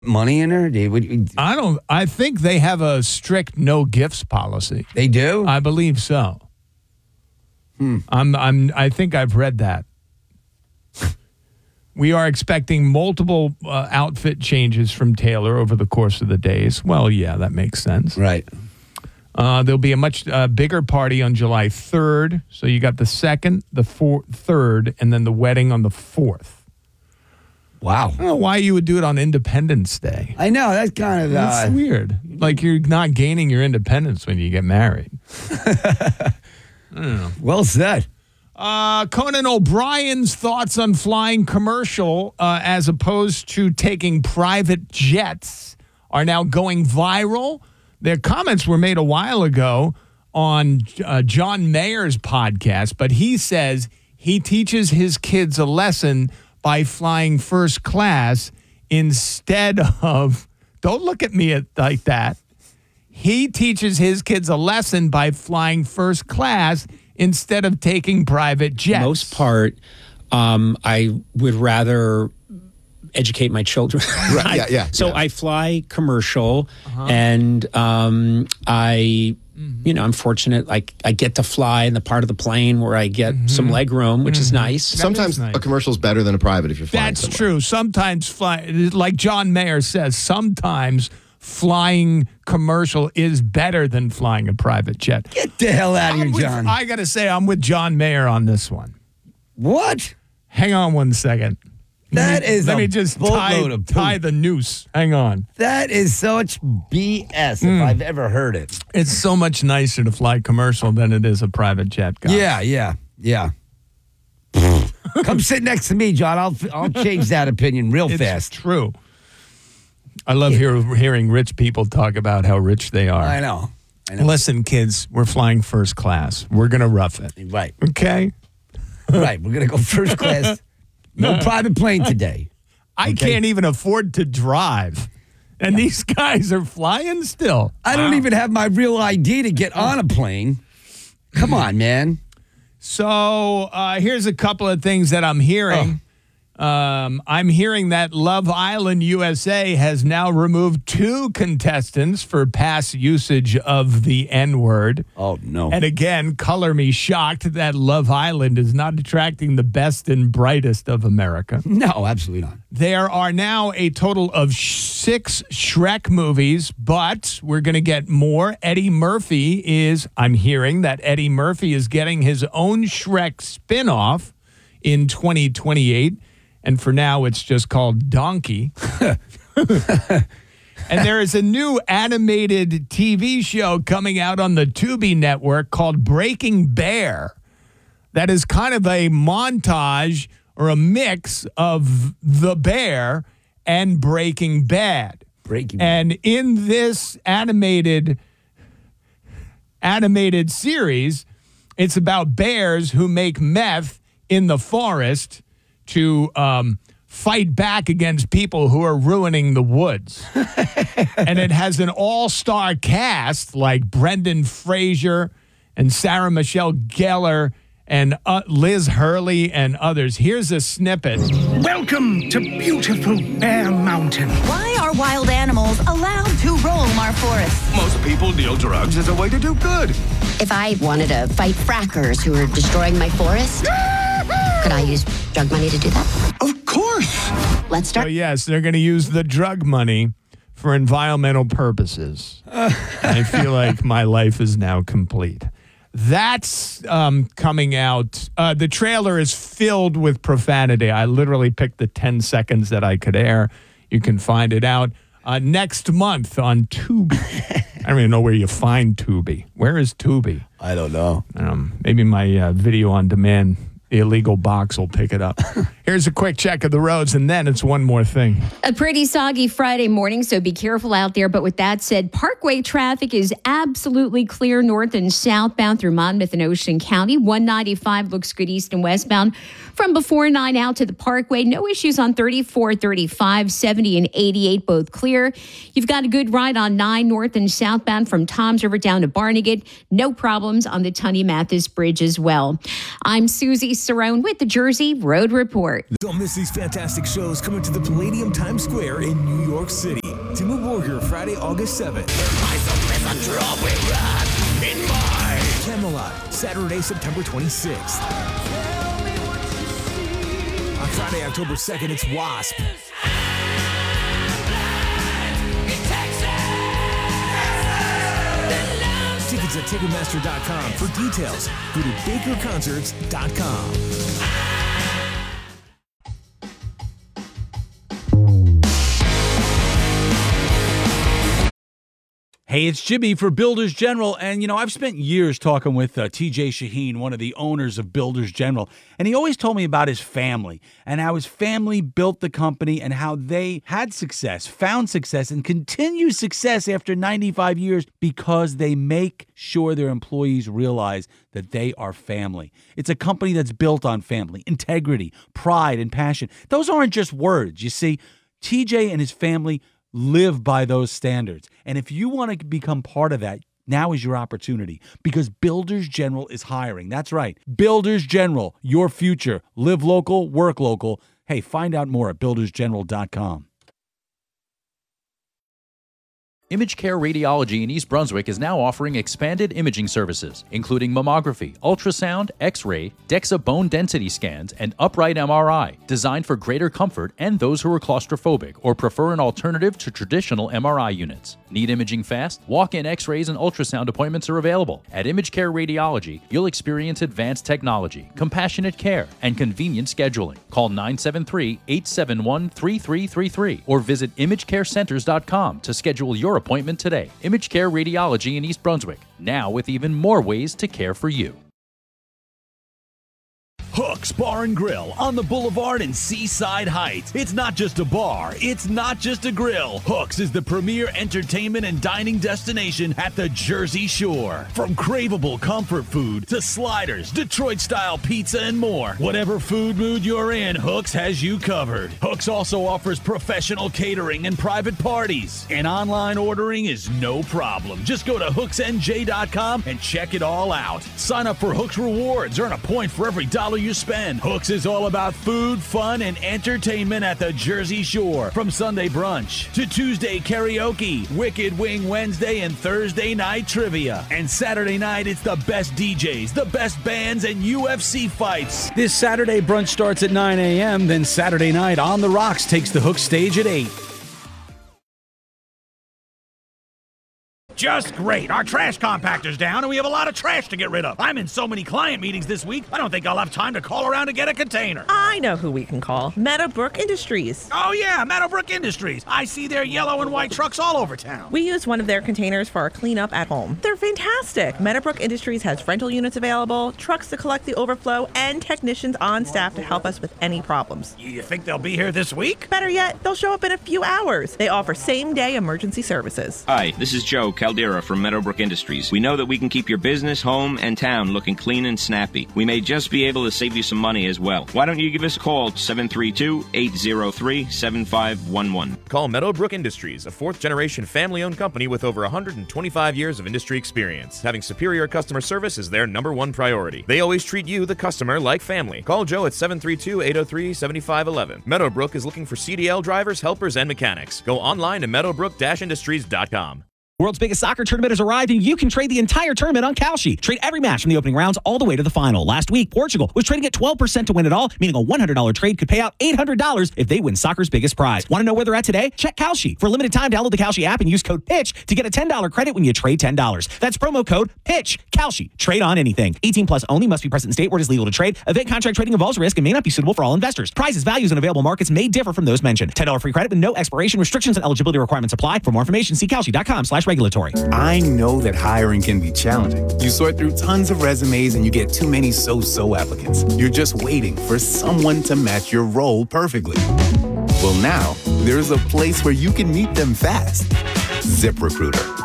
money in there? I think they have a strict no gifts policy. They do? I believe so. I think I've read that. We are expecting multiple outfit changes from Taylor over the course of the days. Well, yeah, that makes sense. Right. There'll be a much bigger party on July 3rd. So you got the 2nd, the 3rd, and then the wedding on the 4th. Wow. I don't know why you would do it on Independence Day. I know. That's kind of... That's weird. Like you're not gaining your independence when you get married. Well said. Conan O'Brien's thoughts on flying commercial as opposed to taking private jets are now going viral. Their comments were made a while ago on John Mayer's podcast, but he says he teaches his kids a lesson by flying first class instead of, don't look at me like that. He teaches his kids a lesson by flying first class instead of taking private jets. Most part, I would rather educate my children. Right, yeah. So I fly commercial, and I'm fortunate. Like I get to fly in the part of the plane where I get some leg room, which is nice. Sometimes a commercial is better than a private if you're flying. That's true. Sometimes like John Mayer says, sometimes flying commercial is better than flying a private jet. Get the hell out of here, John. I got to say, I'm with John Mayer on this one. What? Hang on one second. Let me just tie the noose. Hang on. That is such BS if I've ever heard it. It's so much nicer to fly commercial than it is a private jet, guy. Yeah. Come sit next to me, John. I'll change that opinion real fast. It's true. I love hearing rich people talk about how rich they are. I know. Listen, kids, we're flying first class. We're going to rough it. Right. Okay? Right. We're going to go first class. No private plane today. I can't even afford to drive. And these guys are flying still. I don't even have my real ID to get on a plane. Come on, man. So here's a couple of things that I'm hearing. I'm hearing that Love Island USA has now removed 2 contestants for past usage of the N-word. Oh, no. And again, color me shocked that Love Island is not attracting the best and brightest of America. No, absolutely not. There are now a total of 6 Shrek movies, but we're going to get more. I'm hearing that Eddie Murphy is getting his own Shrek spinoff in 2028. And for now, it's just called Donkey. And there is a new animated TV show coming out on the Tubi network called Breaking Bear. That is kind of a montage or a mix of The Bear and Breaking Bad. And in this animated series, it's about bears who make meth in the forest to fight back against people who are ruining the woods. And it has an all-star cast like Brendan Fraser and Sarah Michelle Gellar and Liz Hurley and others. Here's a snippet. Welcome to beautiful Bear Mountain. Why are wild animals allowed to roam our forests? Most people deal drugs as a way to do good. If I wanted to fight frackers who are destroying my forest, could I use drug money to do that? Of course. Let's start. So yes, they're going to use the drug money for environmental purposes. I feel like my life is now complete. That's coming out. The trailer is filled with profanity. I literally picked the 10 seconds that I could air. You can find it out next month on Tubi. I don't even know where you find Tubi. Where is Tubi? I don't know. Maybe my video on demand illegal box will pick it up. Here's a quick check of the roads, and then it's one more thing. A pretty soggy Friday morning, so be careful out there. But with that said, Parkway traffic is absolutely clear north and southbound through Monmouth and Ocean County. 195 looks good east and westbound. From before 9 out to the Parkway, no issues on 34, 35, 70, and 88, both clear. You've got a good ride on 9 north and southbound from Toms River down to Barnegat. No problems on the Tunney Mathis Bridge as well. I'm Susie. Cerrone with the Jersey Road Report. Don't miss these fantastic shows coming to the Palladium Times Square in New York City. Timo Borger, Friday, August 7th. Camelot, Saturday, September 26th. On Friday, October 2nd, it's Wasp. Tickets at Ticketmaster.com. For details, go to BakerConcerts.com. Hey, it's Jimmy for Builders General, and I've spent years talking with TJ Shaheen, one of the owners of Builders General, and he always told me about his family and how his family built the company and how they had success, found success, and continue success after 95 years because they make sure their employees realize that they are family. It's a company that's built on family, integrity, pride, and passion. Those aren't just words. You see, TJ and his family live by those standards. And if you want to become part of that, now is your opportunity because Builders General is hiring. That's right. Builders General, your future. Live local, work local. Hey, find out more at buildersgeneral.com. Image Care Radiology in East Brunswick is now offering expanded imaging services, including mammography, ultrasound, X-ray, DEXA bone density scans, and upright MRI, designed for greater comfort and those who are claustrophobic or prefer an alternative to traditional MRI units. Need imaging fast? Walk-in X-rays and ultrasound appointments are available. At Image Care Radiology, you'll experience advanced technology, compassionate care, and convenient scheduling. Call 973-871-3333 or visit imagecarecenters.com to schedule your appointment today. Image Care Radiology in East Brunswick, now with even more ways to care for you. Hooks Bar and Grill on the Boulevard in Seaside Heights. It's not just a bar, it's not just a grill. Hooks is the premier entertainment and dining destination at the Jersey Shore. From craveable comfort food to sliders, Detroit-style pizza, and more. Whatever food mood you're in, Hooks has you covered. Hooks also offers professional catering and private parties. And online ordering is no problem. Just go to hooksnj.com and check it all out. Sign up for Hooks Rewards. Earn a point for every dollar you spend. Hooks is all about food, fun, and entertainment at the Jersey Shore. From Sunday brunch to Tuesday karaoke, Wicked Wing Wednesday, and Thursday night trivia. And Saturday night, it's the best DJs, the best bands, and UFC fights. This Saturday brunch starts at 9 a.m., then Saturday night On the Rocks takes the Hooks stage at 8. Just great. Our trash compactor's down and we have a lot of trash to get rid of. I'm in so many client meetings this week, I don't think I'll have time to call around to get a container. I know who we can call. Meadowbrook Industries. Oh yeah, Meadowbrook Industries. I see their yellow and white trucks all over town. We use one of their containers for our cleanup at home. They're fantastic. Meadowbrook Industries has rental units available, trucks to collect the overflow, and technicians on staff to help us with any problems. You think they'll be here this week? Better yet, they'll show up in a few hours. They offer same-day emergency services. Hi, this is Joe Caldera from Meadowbrook Industries. We know that we can keep your business, home, and town looking clean and snappy. We may just be able to save you some money as well. Why don't you give us a call, 732-803-7511. Call Meadowbrook Industries, a fourth-generation family-owned company with over 125 years of industry experience. Having superior customer service is their #1 priority. They always treat you, the customer, like family. Call Joe at 732-803-7511. Meadowbrook is looking for CDL drivers, helpers, and mechanics. Go online to meadowbrook-industries.com. World's biggest soccer tournament has arrived, and you can trade the entire tournament on Kalshi. Trade every match from the opening rounds all the way to the final. Last week, Portugal was trading at 12% to win it all, meaning a $100 trade could pay out $800 if they win soccer's biggest prize. Want to know where they're at today? Check Kalshi. For a limited time, download the Kalshi app and use code PITCH to get a $10 credit when you trade $10. That's promo code PITCH. Kalshi. Trade on anything. 18 plus only. Must be present in state where it is legal to trade. Event contract trading involves risk and may not be suitable for all investors. Prizes, values, and available markets may differ from those mentioned. $10 free credit with no expiration. Restrictions and eligibility requirements apply. For more information, see kalshi.com/regulatory. I know that hiring can be challenging. You sort through tons of resumes and you get too many so-so applicants. You're just waiting for someone to match your role perfectly. Well, now there's a place where you can meet them fast. ZipRecruiter.